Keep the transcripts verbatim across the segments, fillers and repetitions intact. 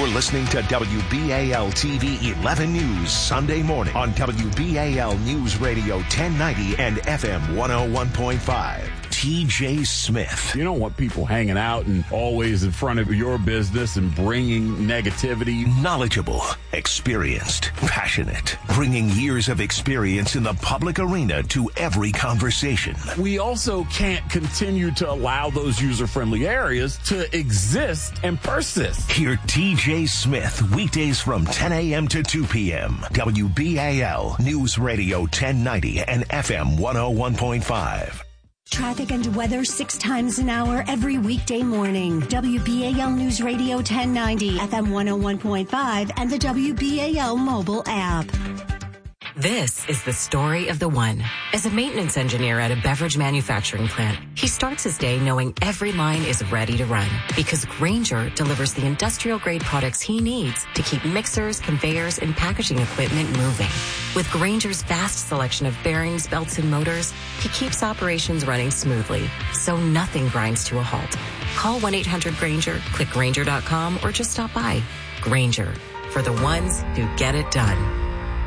You're listening to W B A L T V eleven News Sunday morning on W B A L News Radio ten ninety and F M one oh one point five. T J Smith. You don't want people hanging out and always in front of your business and bringing negativity. Knowledgeable, experienced, passionate, bringing years of experience in the public arena to every conversation. We also can't continue to allow those user-friendly areas to exist and persist. Hear T J Smith weekdays from ten a.m. to two p.m. W B A L News Radio ten ninety and F M one oh one point five. Traffic and weather six times an hour every weekday morning. W B A L News Radio ten ninety, F M one oh one point five, and the W B A L mobile app. This is the story of the one. As a maintenance engineer at a beverage manufacturing plant, he starts his day knowing every line is ready to run because Grainger delivers the industrial-grade products he needs to keep mixers, conveyors, and packaging equipment moving. With Grainger's vast selection of bearings, belts, and motors, he keeps operations running smoothly, so nothing grinds to a halt. Call one eight hundred Grainger, click Grainger dot com, or just stop by. Grainger, for the ones who get it done.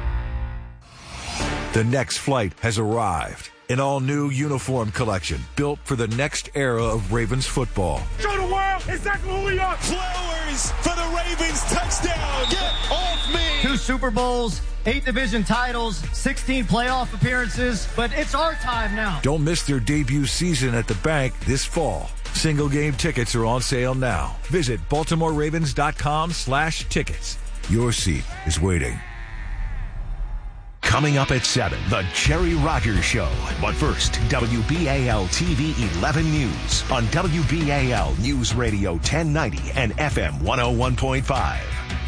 The next flight has arrived. An all-new uniform collection built for the next era of Ravens football. Show the world exactly who we are. Flowers for the Ravens touchdown. Get off me. Two Super Bowls, eight division titles, sixteen playoff appearances, but it's our time now. Don't miss their debut season at the bank this fall. Single game tickets are on sale now. Visit Baltimore Ravens dot com slash tickets. Your seat is waiting. Coming up at seven, the Jerry Rogers Show. But first, W B A L T V eleven News on W B A L News Radio ten ninety and F M one oh one point five.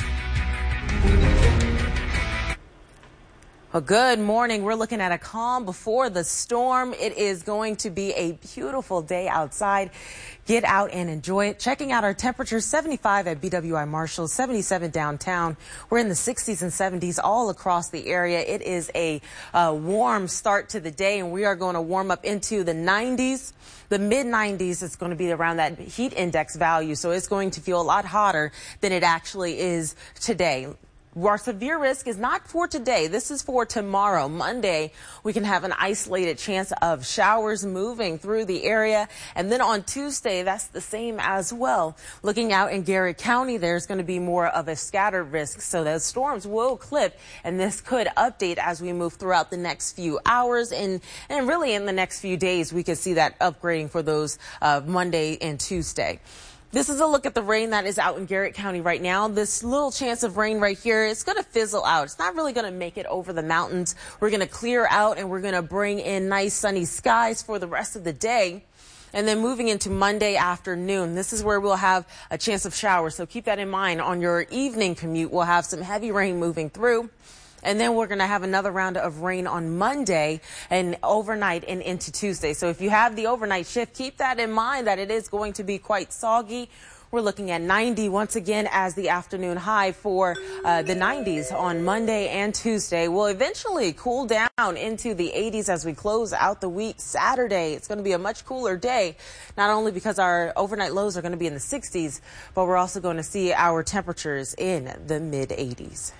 Well, good morning. We're looking at a calm before the storm. It is going to be a beautiful day outside. Get out and enjoy it. Checking out our temperatures, seventy-five at B W I Marshall, seventy-seven downtown. We're in the sixties and seventies all across the area. It is a uh, warm start to the day, and we are going to warm up into the nineties. The mid nineties is going to be around that heat index value, so it's going to feel a lot hotter than it actually is today. Our severe risk is not for today. This is for tomorrow, Monday. We can have an isolated chance of showers moving through the area. And then on Tuesday, that's the same as well. Looking out in Garrett County, there's going to be more of a scattered risk. So those storms will clip, and this could update as we move throughout the next few hours. And, and really in the next few days, we could see that upgrading for those uh, Monday and Tuesday. This is a look at the rain that is out in Garrett County right now. This little chance of rain right here, it's going to fizzle out. It's not really going to make it over the mountains. We're going to clear out, and we're going to bring in nice sunny skies for the rest of the day. And then moving into Monday afternoon, this is where we'll have a chance of showers. So keep that in mind. On your evening commute, we'll have some heavy rain moving through. And then we're going to have another round of rain on Monday and overnight and into Tuesday. So if you have the overnight shift, keep that in mind that it is going to be quite soggy. We're looking at ninety once again as the afternoon high for uh, the nineties on Monday and Tuesday. We'll eventually cool down into the eighties as we close out the week. Saturday, it's going to be a much cooler day, not only because our overnight lows are going to be in the sixties, but we're also going to see our temperatures in the mid eighties.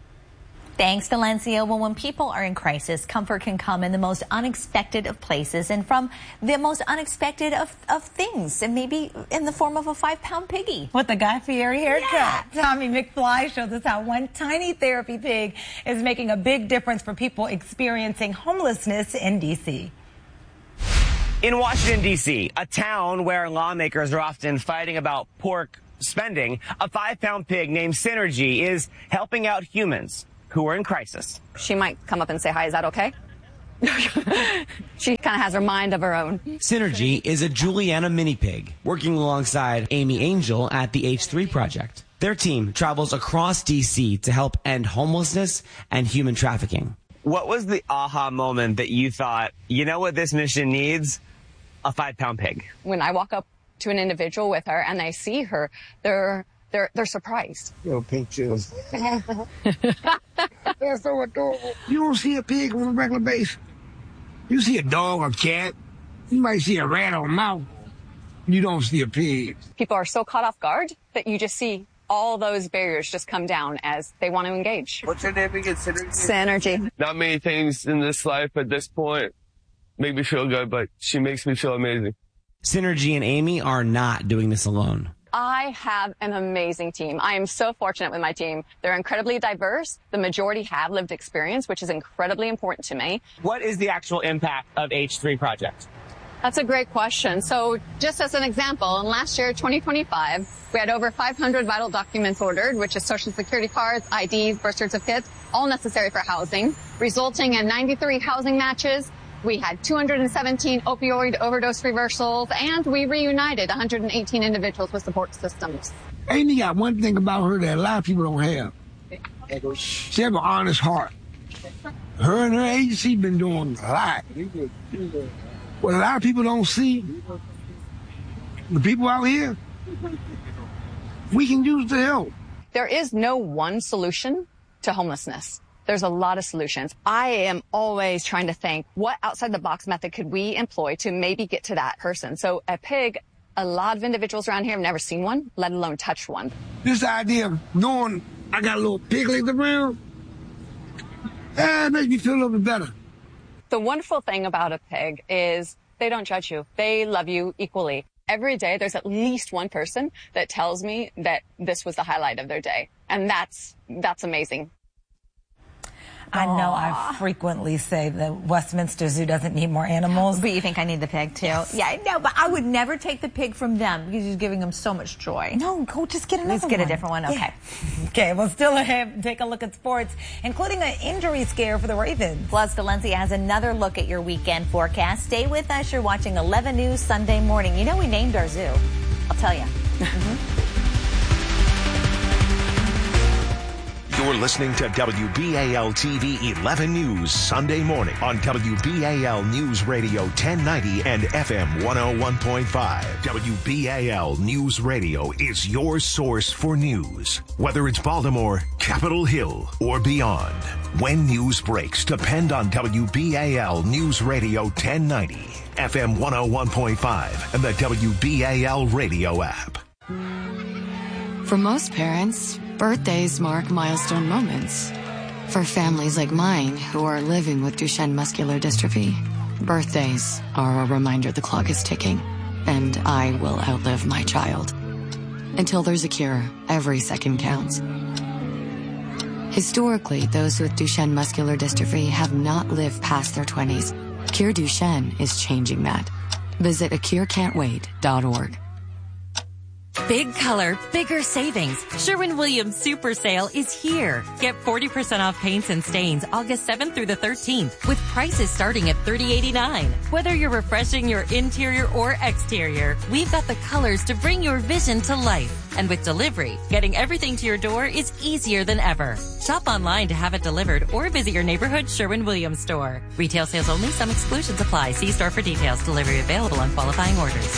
Thanks, Valencia. Well, when people are in crisis, comfort can come in the most unexpected of places and from the most unexpected of, of things, and maybe in the form of a five-pound piggy. With a Guy Fieri haircut. Yeah. Tommy McFly shows us how one tiny therapy pig is making a big difference for people experiencing homelessness in D C. In Washington, D C, a town where lawmakers are often fighting about pork spending, a five-pound pig named Synergy is helping out humans who are in crisis. She might come up and say, hi, is that okay? She kind of has her mind of her own. Synergy is a Juliana mini pig working alongside Amy Angel at the H three Project. Their team travels across D C to help end homelessness and human trafficking. What was the aha moment that you thought, you know what this mission needs? A five-pound pig. When I walk up to an individual with her and I see her, they're They're they're surprised. Little pink chills. They're so adorable. You don't see a pig on a regular basis. You see a dog or cat. You might see a rat or a mouse. You don't see a pig. People are so caught off guard that you just see all those barriers just come down as they want to engage. What's your name again? Synergy? Synergy. Not many things in this life at this point make me feel good, but she makes me feel amazing. Synergy and Amy are not doing this alone. I have an amazing team. I am so fortunate with my team. They're incredibly diverse. The majority have lived experience, which is incredibly important to me. What is the actual impact of H three Project? That's a great question. So just as an example, in last year, twenty twenty-five, we had over five hundred vital documents ordered, which is social security cards, I Ds, birth certificates, all necessary for housing, resulting in ninety-three housing matches. We had two hundred seventeen opioid overdose reversals, and we reunited one hundred eighteen individuals with support systems. Amy got one thing about her that a lot of people don't have. She have an honest heart. Her and her agency been doing a lot. What a lot of people don't see, the people out here, we can use the help. There is no one solution to homelessness. There's a lot of solutions. I am always trying to think, what outside the box method could we employ to maybe get to that person? So a pig, a lot of individuals around here have never seen one, let alone touched one. This idea of knowing I got a little piglet around, eh, it makes me feel a little bit better. The wonderful thing about a pig is they don't judge you. They love you equally. Every day there's at least one person that tells me that this was the highlight of their day. And that's, that's amazing. I know I frequently say the Westminster Zoo doesn't need more animals. But you think I need the pig, too? Yes. Yeah, I know, but I would never take the pig from them because he's giving them so much joy. No, go just get another Let's get one. a different one, okay. Yeah. Okay, well, still ahead, take a look at sports, including an injury scare for the Ravens. Plus, Valencia has another look at your weekend forecast. Stay with us. You're watching eleven News Sunday morning. You know we named our zoo. I'll tell you. Mm-hmm. You're listening to W B A L T V eleven News Sunday morning on W B A L News Radio ten ninety and F M one oh one point five. W B A L News Radio is your source for news. Whether it's Baltimore, Capitol Hill, or beyond. When news breaks, depend on W B A L News Radio ten ninety, F M one oh one point five, and the W B A L radio app. For most parents, birthdays mark milestone moments. For families like mine who are living with Duchenne muscular dystrophy, birthdays are a reminder the clock is ticking, and I will outlive my child. Until there's a cure, every second counts. Historically, those with Duchenne muscular dystrophy have not lived past their twenties. Cure Duchenne is changing that. Visit a cure can't wait dot org. Big color, bigger savings. Sherwin-Williams Super Sale is here. Get forty percent off paints and stains August seventh through the thirteenth with prices starting at thirty eighty-nine. Whether you're refreshing your interior or exterior, we've got the colors to bring your vision to life. And with delivery, getting everything to your door is easier than ever. Shop online to have it delivered or visit your neighborhood Sherwin-Williams store. Retail sales only. Some exclusions apply. See store for details. Delivery available on qualifying orders.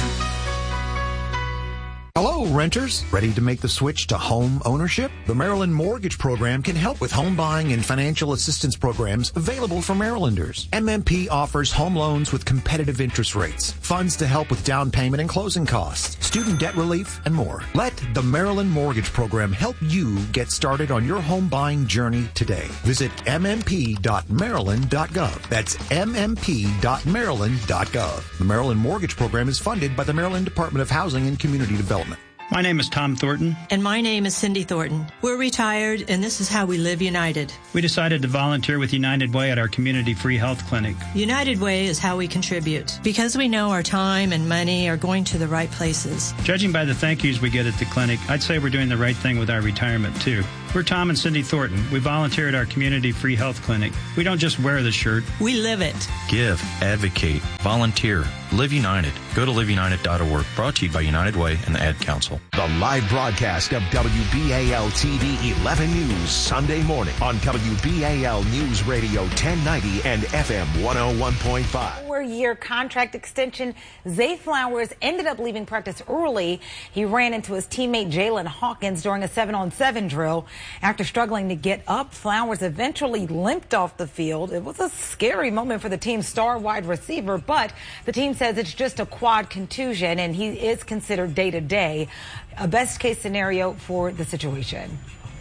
Hello, renters. Ready to make the switch to home ownership? The Maryland Mortgage Program can help with home buying and financial assistance programs available for Marylanders. M M P offers home loans with competitive interest rates, funds to help with down payment and closing costs, student debt relief, and more. Let the Maryland Mortgage Program help you get started on your home buying journey today. Visit m m p dot maryland dot gov. That's m m p dot maryland dot gov. The Maryland Mortgage Program is funded by the Maryland Department of Housing and Community Development. My name is Tom Thornton. And my name is Cindy Thornton. We're retired, and this is how we live united. We decided to volunteer with United Way at our community free health clinic. United Way is how we contribute, because we know our time and money are going to the right places. Judging by the thank yous we get at the clinic, I'd say we're doing the right thing with our retirement, too. We're Tom and Cindy Thornton. We volunteer at our community free health clinic. We don't just wear the shirt. We live it. Give, advocate, volunteer, live united. Go to live united dot org. Brought to you by United Way and the Ad Council. The live broadcast of W B A L T V eleven News Sunday morning on W B A L News Radio ten ninety and F M one oh one point five. Four-year contract extension. Zay Flowers ended up leaving practice early. He ran into his teammate Jalen Hawkins during a seven-on-seven drill. After struggling to get up, Flowers eventually limped off the field. It was a scary moment for the team's star wide receiver, but the team says it's just a quad contusion and he is considered day-to-day. a best case scenario for the situation.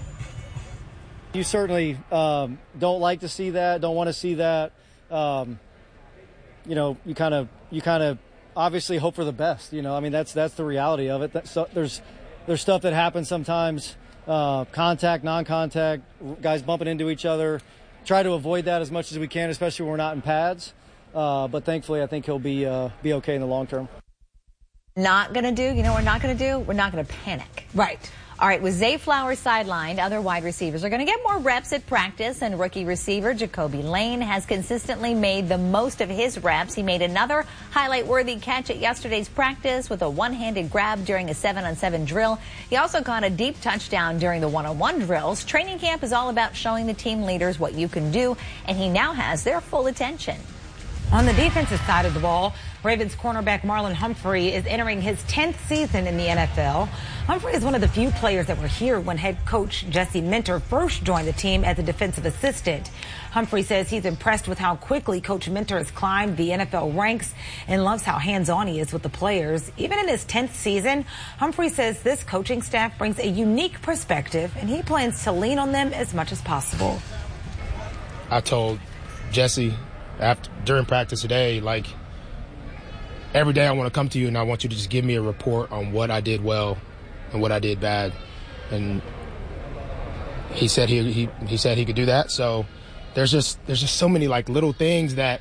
You certainly um, don't like to see that, don't want to see that. Um, you know, you kind of, you kind of obviously hope for the best. You know, I mean, that's that's the reality of it. That, so there's there's stuff that happens sometimes, uh, contact, non-contact, guys bumping into each other. Try to avoid that as much as we can, especially when we're not in pads. Uh, but thankfully, I think he'll be uh, be okay in the long term. Not going to do, you know what we're not going to do? We're not going to panic. Right. All right, with Zay Flowers sidelined, other wide receivers are going to get more reps at practice, and rookie receiver Jacoby Lane has consistently made the most of his reps. He made another highlight-worthy catch at yesterday's practice with a one-handed grab during a seven-on-seven drill. He also caught a deep touchdown during the one-on-one drills. Training camp is all about showing the team leaders what you can do, and he now has their full attention. On the defensive side of the ball, Ravens cornerback Marlon Humphrey is entering his tenth season in the N F L. Humphrey is one of the few players that were here when head coach Jesse Minter first joined the team as a defensive assistant. Humphrey says he's impressed with how quickly Coach Minter has climbed the N F L ranks and loves how hands-on he is with the players. Even in his tenth season, Humphrey says this coaching staff brings a unique perspective, and he plans to lean on them as much as possible. I told Jesse after during practice today, like, every day I want to come to you and I want you to just give me a report on what I did well and what I did bad. And he said he he, he said he could do that. So there's just there's just so many like little things that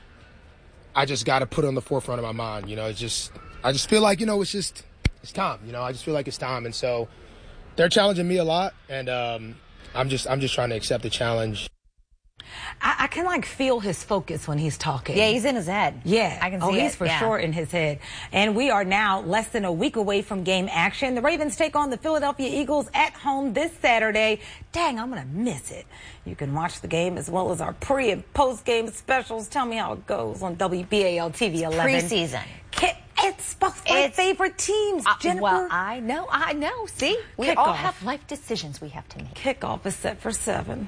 I just got to put on the forefront of my mind. You know, it's just I just feel like, you know, it's just it's time. You know, I just feel like it's time. And so they're challenging me a lot, and um, I'm just I'm just trying to accept the challenge. I, I can like feel his focus when he's talking. Yeah, he's in his head. Yeah, I can see oh, he's it. for yeah. sure in his head. And we are now less than a week away from game action. The Ravens take on the Philadelphia Eagles at home this Saturday. Dang, I'm gonna miss it. You can watch the game as well as our pre and post game specials. Tell me how it goes on W B A L T V eleven. Preseason. It's both my it's, favorite teams, Jennifer. Uh, well, I know, I know. See, we Kick all off. have life decisions we have to make. Kickoff is set for seven.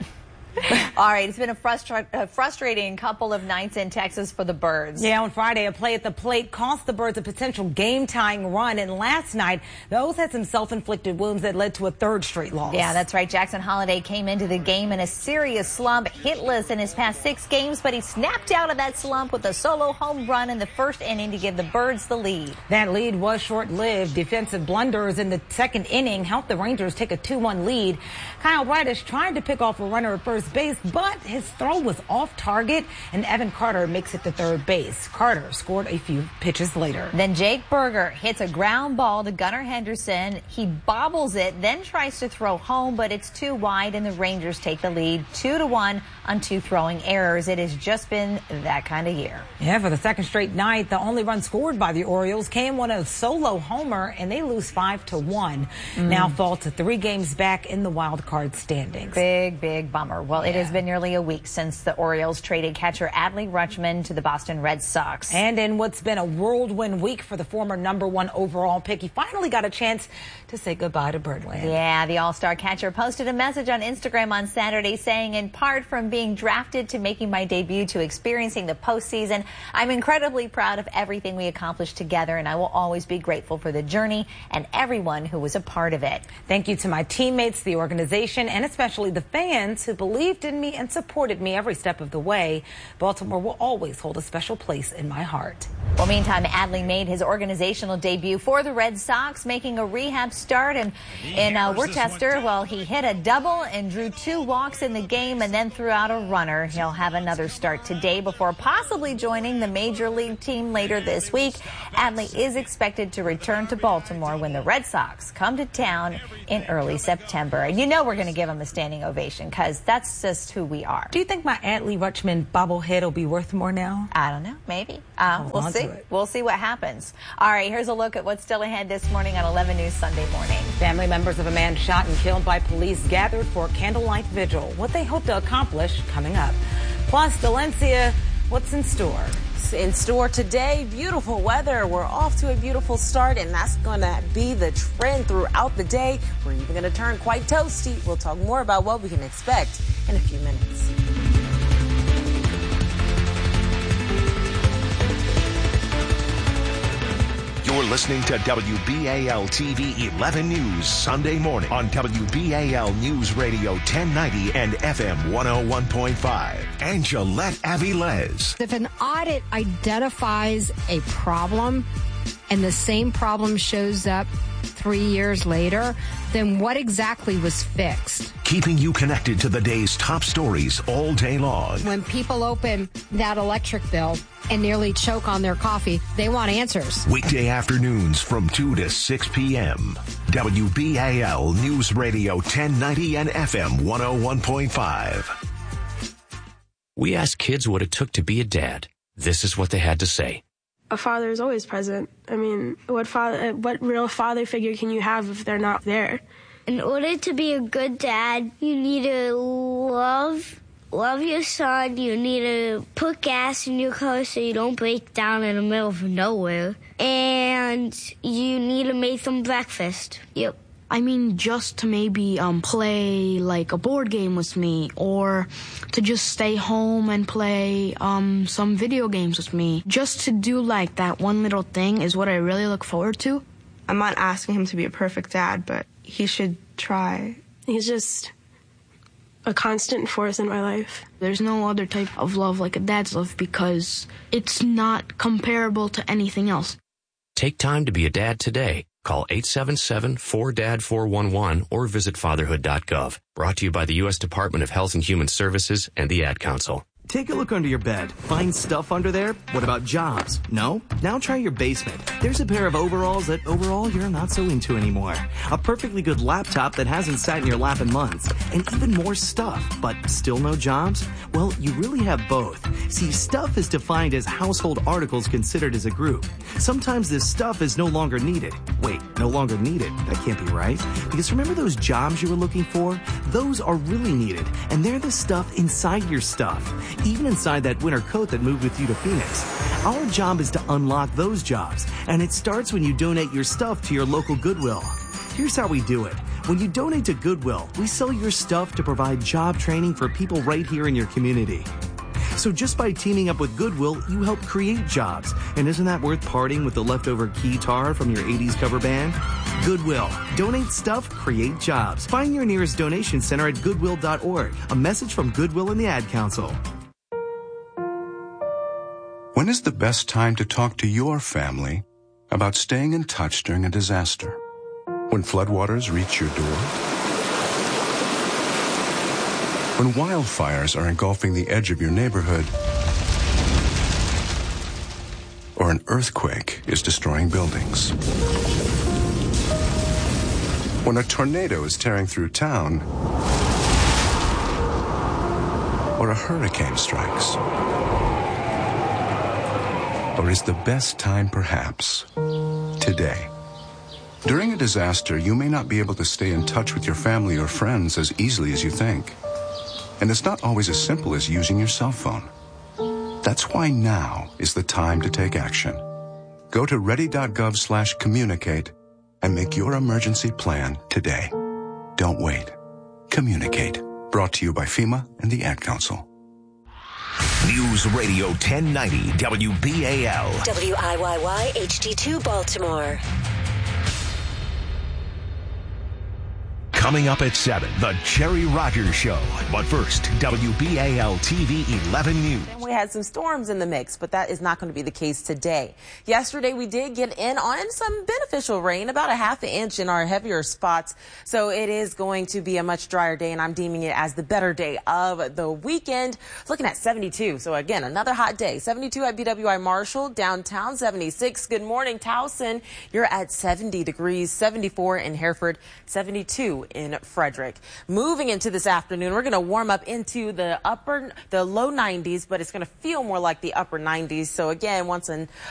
All right, it's been a, frustra- a frustrating couple of nights in Texas for the Birds. Yeah, on Friday, a play at the plate cost the Birds a potential game-tying run. And last night, those had some self-inflicted wounds that led to a third straight loss. Yeah, that's right. Jackson Holliday came into the game in a serious slump, hitless in his past six games, but he snapped out of that slump with a solo home run in the first inning to give the Birds the lead. That lead was short-lived. Defensive blunders in the second inning helped the Rangers take a two one lead. Kyle Bradish tried to pick off a runner at first base, but his throw was off target, and Evan Carter makes it to third base. Carter scored a few pitches later. Then Jake Berger hits a ground ball to Gunnar Henderson. He bobbles it, then tries to throw home, but it's too wide, and the Rangers take the lead two to one on two throwing errors. It has just been that kind of year. Yeah, for the second straight night, the only run scored by the Orioles came on a solo homer, and they lose five to one. Mm. Now fall to three games back in the wild card standings. Big, big bummer. Well, yeah. It has been nearly a week since the Orioles traded catcher Adley Rutschman to the Boston Red Sox. And in what's been a whirlwind week for the former number one overall pick, he finally got a chance to say goodbye to Birdland. Yeah, the all-star catcher posted a message on Instagram on Saturday saying, in part from being drafted to making my debut to experiencing the postseason, I'm incredibly proud of everything we accomplished together, and I will always be grateful for the journey and everyone who was a part of it. Thank you to my teammates, the organization, and especially the fans who believed in me and supported me every step of the way. Baltimore will always hold a special place in my heart. Well, meantime, Adley made his organizational debut for the Red Sox, making a rehab start in, in uh, Worcester. Well, he hit a double and drew two walks in the game and then threw out a runner. He'll have another start today before possibly joining the Major League team later this week. Adley is expected to return to Baltimore when the Red Sox come to town in early September. And you know we're going to give him a standing ovation because that's just who we are. Do you think my Adley Rutschman bobblehead will be worth more now? I don't know. Maybe. Uh, we'll see. We'll see what happens. All right, here's a look at what's still ahead this morning on eleven News Sunday Morning. Family members of a man shot and killed by police gathered for a candlelight vigil. What they hope to accomplish coming up. Plus, Valencia, what's in store? In store today, beautiful weather. We're off to a beautiful start, and that's going to be the trend throughout the day. We're even going to turn quite toasty. We'll talk more about what we can expect in a few minutes. You're listening to W B A L T V eleven News Sunday morning on W B A L News Radio ten ninety and F M one oh one point five. Angelette Avilés. If an audit identifies a problem and the same problem shows up three years later, then what exactly was fixed? Keeping you connected to the day's top stories all day long. When people open that electric bill and nearly choke on their coffee, they want answers. Weekday afternoons from two to six p.m. W B A L News Radio ten ninety and F M one oh one point five. We asked kids what it took to be a dad. This is what they had to say. A father is always present. I mean, what father, what real father figure can you have if they're not there? In order to be a good dad, you need to love, love your son. You need to put gas in your car so you don't break down in the middle of nowhere. And you need to make them breakfast. Yep. I mean, just to maybe um, play like a board game with me, or to just stay home and play um, some video games with me. Just to do like that one little thing is what I really look forward to. I'm not asking him to be a perfect dad, but he should try. He's just a constant force in my life. There's no other type of love like a dad's love because it's not comparable to anything else. Take time to be a dad today. Call eight seven seven, four D A D, four one one or visit fatherhood dot gov. Brought to you by the U S Department of Health and Human Services and the Ad Council. Take a look under your bed. Find stuff under there? What about jobs? No? Now try your basement. There's a pair of overalls that overall you're not so into anymore. A perfectly good laptop that hasn't sat in your lap in months. And even more stuff, but still no jobs? Well, you really have both. See, stuff is defined as household articles considered as a group. Sometimes this stuff is no longer needed. Wait, no longer needed? That can't be right. Because remember those jobs you were looking for? Those are really needed. And they're the stuff inside your stuff. Even inside that winter coat that moved with you to Phoenix. Our job is to unlock those jobs, and it starts when you donate your stuff to your local Goodwill. Here's how we do it. When you donate to Goodwill, we sell your stuff to provide job training for people right here in your community. So just by teaming up with Goodwill, you help create jobs. And isn't that worth parting with the leftover keytar from your eighties cover band? Goodwill. Donate stuff, create jobs. Find your nearest donation center at goodwill dot org. A message from Goodwill and the Ad Council. When is the best time to talk to your family about staying in touch during a disaster? When floodwaters reach your door? When wildfires are engulfing the edge of your neighborhood? Or an earthquake is destroying buildings? When a tornado is tearing through town? Or a hurricane strikes? Or is the best time perhaps today? During a disaster, you may not be able to stay in touch with your family or friends as easily as you think. And it's not always as simple as using your cell phone. That's why now is the time to take action. Go to ready dot gov slash communicate and make your emergency plan today. Don't wait. Communicate. Brought to you by FEMA and the Ad Council. News Radio ten ninety W B A L. W I Y Y H D two Baltimore. Coming up at seven, the Jerry Rogers Show. But first, W B A L T V eleven News. We had some storms in the mix, but that is not going to be the case today. Yesterday, we did get in on some beneficial rain, about a half an inch in our heavier spots. So it is going to be a much drier day, and I'm deeming it as the better day of the weekend. Looking at seventy-two. So again, another hot day. seventy-two at B W I Marshall, downtown seventy-six. Good morning, Towson. You're at seventy degrees, seventy-four in Hereford, seventy-two in Frederick. Moving into this afternoon, we're going to warm up into the upper, the low nineties, but it's going to feel more like the upper nineties. So again, once an